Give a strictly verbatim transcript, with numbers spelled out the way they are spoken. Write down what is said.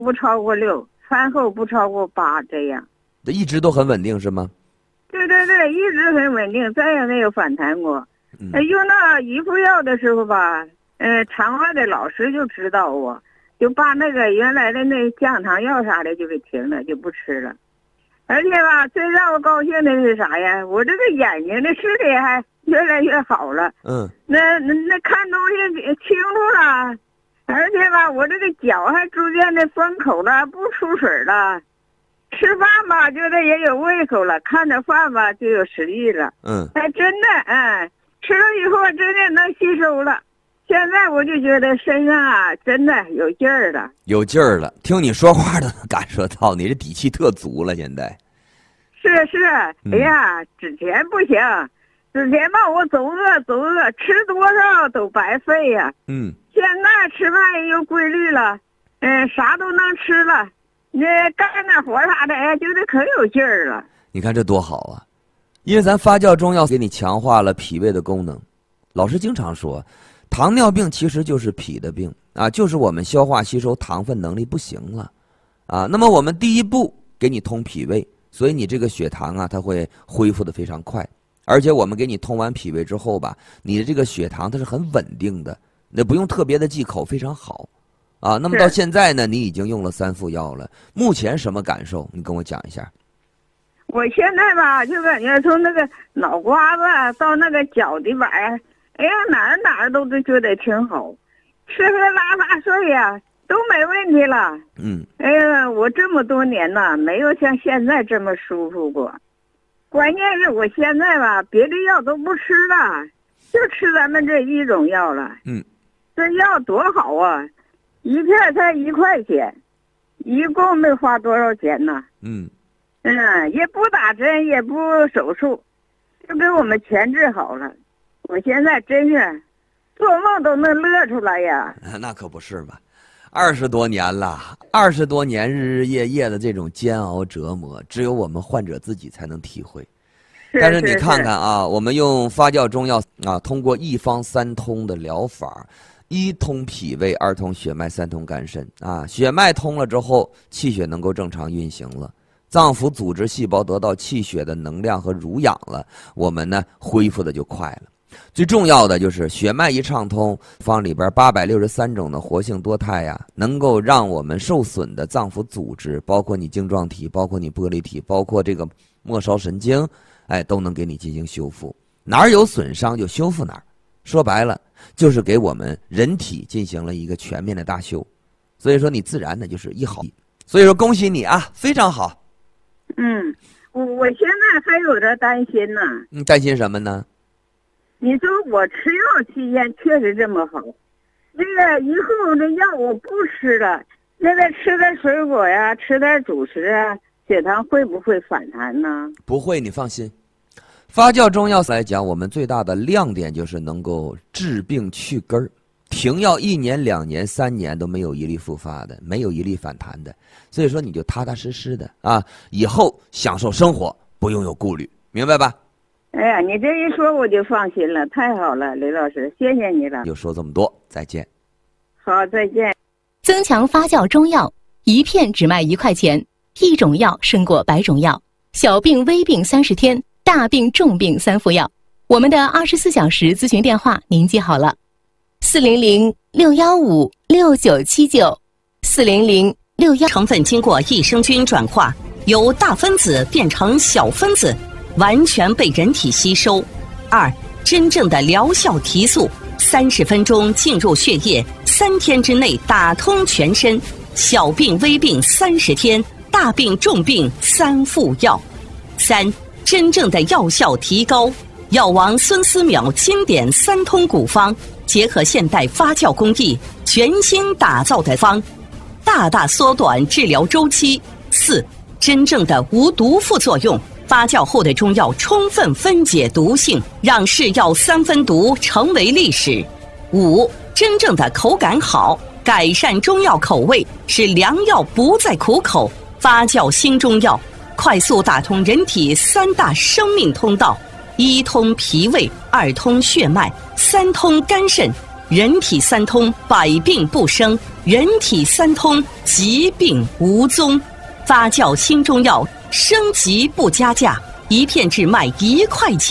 不超过六，饭后不超过八，这样。 一直都很稳定是吗？ 对对对，一直很稳定，再也没有反弹过。嗯、用那一副药的时候吧，呃，场外的老师就知道我，就把那个原来的那降糖药啥的就给停了，就不吃了。而且吧，最让我高兴的是啥呀？我这个眼睛的视力还越来越好了。 嗯， 那那那看东西清楚了，而且吧，我这个脚还逐渐的封口了，不出水了。吃饭吧，觉得也有胃口了，看着饭吧就有食欲了。 嗯， 哎，真的，哎，吃了以后真的能吸收了。现在我就觉得身上啊，真的有劲儿了， 有劲儿了。听你说话都能感受到，你这底气特足了。现在是是，哎呀，之前不行，之前吧我走饿走饿，吃多少都白费呀。 嗯， 现在吃饭也有规律了，嗯，啥都能吃了。你干点活啥的，哎，觉得可有劲儿了。 你看这多好啊！因为咱发酵中药给你强化了脾胃的功能。老师经常说，糖尿病其实就是脾的病啊，就是我们消化吸收糖分能力不行了啊。那么我们第一步给你通脾胃，所以你这个血糖啊，它会恢复的非常快。而且我们给你通完脾胃之后吧，你的这个血糖它是很稳定的，那不用特别的忌口，非常好。啊，那么到现在呢，你已经用了三副药了，目前什么感受？你跟我讲一下。 我现在吧，就感觉从那个脑瓜子到那个脚底板，哎呀，哪儿哪儿都都觉得挺好，吃喝拉撒睡呀都没问题了。 嗯， 哎呀，我这么多年呐，没有像现在这么舒服过。关键是我现在吧，别的药都不吃了，就吃咱们这一种药了。 嗯， 这药多好啊！一片才一块钱，一共没花多少钱呢。 嗯， 嗯，也不打针，也不手术，就给我们全治好了。我现在真是做梦都能乐出来呀。 那可不是吧？二十多年了，二十多年日日夜夜的这种煎熬折磨，只有我们患者自己才能体会。但是你看看啊，我们用发酵中药啊，通过一方三通的疗法。一通脾胃，二通血脉，三通肝肾啊！血脉通了之后，气血能够正常运行了，脏腑组织细胞得到气血的能量和濡养了，我们呢恢复的就快了。最重要的就是血脉一畅通，方里边八百六十三种的活性多肽呀、啊，能够让我们受损的脏腑组织，包括你晶状体，包括你玻璃体，包括这个末梢神经，哎，都能给你进行修复。哪儿有损伤就修复哪儿。说白了，就是给我们人体进行了一个全面的大修，所以说你自然的就是一好，所以说恭喜你啊，非常好。 嗯，我我现在还有点担心呢。 你担心什么呢？ 你说我吃药期间确实这么好，那个以后这药我不吃了，那个吃点水果呀，吃点主食啊，血糖会不会反弹呢？ 不会，你放心。发酵中药来讲，我们最大的亮点就是能够治病去根儿，停药一年、两年、三年都没有一例复发的，没有一例反弹的。所以说你就踏踏实实的啊，以后享受生活，不用有顾虑，明白吧？ 哎呀，你这一说我就放心了，太好了，雷老师，谢谢你了。 就说这么多，再见。 好，再见。 增强发酵中药，一片只卖一块钱，一种药胜过百种药，小病微病三十天。大病重病三副药，我们的二十四小时咨询电话您记好了：四零零六幺五六九七九，四零零六幺。 成分经过益生菌转化，由大分子变成小分子，完全被人体吸收。二、真正的疗效提速，三十分钟进入血液，三天之内打通全身。小病微病三十天，大病重病三副药。三。真正的药效提高，药王孙思邈经典三通古方，结合现代发酵工艺，全新打造的方，大大缩短治疗周期。四、真正的无毒副作用，发酵后的中药充分分解毒性，让是药三分毒成为历史。五、真正的口感好，改善中药口味，使良药不再苦口，发酵新中药。快速打通人体三大生命通道，一通脾胃，二通血脉，三通肝肾，人体三通，百病不生。 人体三通，疾病无踪。发酵新中药，升级不加价，一片只卖一块钱。